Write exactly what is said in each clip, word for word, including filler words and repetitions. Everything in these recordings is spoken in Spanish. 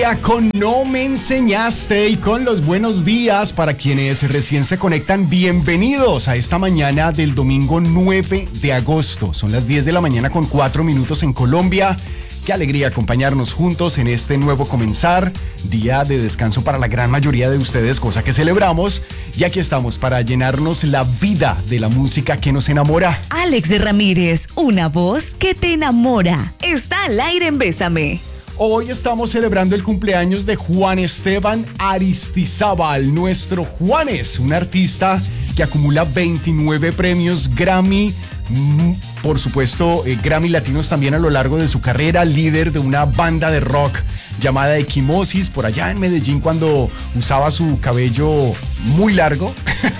Con No Me Enseñaste y con los buenos días para quienes recién se conectan, bienvenidos a esta mañana del domingo nueve de agosto. Son las diez de la mañana con cuatro minutos en Colombia. Qué alegría acompañarnos juntos en este nuevo comenzar, día de descanso para la gran mayoría de ustedes, cosa que celebramos. Y aquí estamos para llenarnos la vida de la música que nos enamora. Alex Ramírez, una voz que te enamora. Está al aire en Bésame. Hoy estamos celebrando el cumpleaños de Juan Esteban Aristizábal, nuestro Juanes, un artista que acumula veintinueve premios Grammy, por supuesto eh, Grammy Latinos también a lo largo de su carrera, líder de una banda de rock llamada Equimosis, por allá en Medellín cuando usaba su cabello muy largo.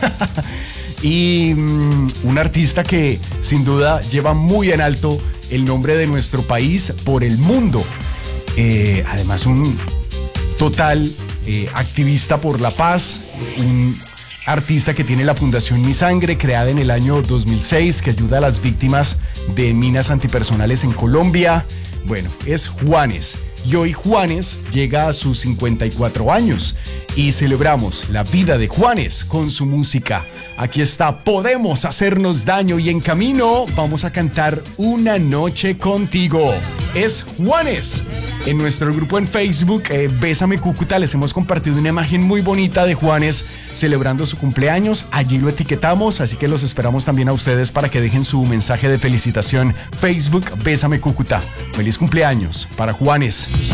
Y um, un artista que sin duda lleva muy en alto el nombre de nuestro país por el mundo. Eh, además un total eh, activista por la paz, un artista que tiene la Fundación Mi Sangre, creada en el año dos mil seis, que ayuda a las víctimas de minas antipersonales en Colombia. Bueno, es Juanes. Y hoy Juanes llega a sus cincuenta y cuatro años y celebramos la vida de Juanes con su música. Aquí está Podemos Hacernos Daño y en camino vamos a cantar Una Noche Contigo. Es Juanes. En nuestro grupo en Facebook, eh, Bésame Cúcuta, les hemos compartido una imagen muy bonita de Juanes celebrando su cumpleaños. Allí lo etiquetamos, así que los esperamos también a ustedes para que dejen su mensaje de felicitación. Facebook, Bésame Cúcuta. Feliz cumpleaños para Juanes.